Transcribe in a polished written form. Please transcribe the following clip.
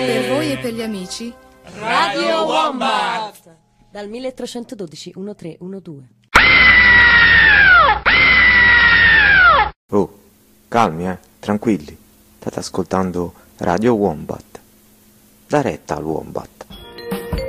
Per voi e per gli amici, Radio Wombat! Dal 1312 1312. Oh, calmi, tranquilli. State ascoltando Radio Wombat. Da retta al Wombat.